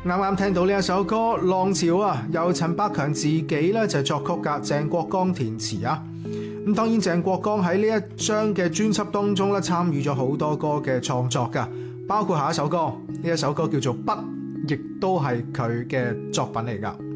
啱啱聽到呢一首歌《浪潮》啊，由陳百強自己咧就作曲噶，鄭國江填詞啊。咁當然鄭國江喺呢一張嘅專輯當中咧參與咗好多歌嘅創作噶，包括下一首歌，呢一首歌叫做《筆》，亦都係佢嘅作品嚟噶。